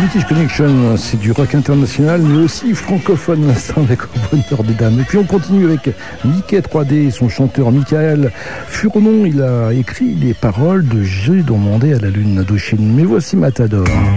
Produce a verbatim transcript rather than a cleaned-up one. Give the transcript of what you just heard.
British Connection, c'est du rock international, mais aussi francophone, l'instant avec Au bonheur des dames. Et puis on continue avec Mickey trois D, son chanteur Michael Furnon. Il a écrit les paroles de J'ai demandé à la lune d'Indochine. Mais voici Matador.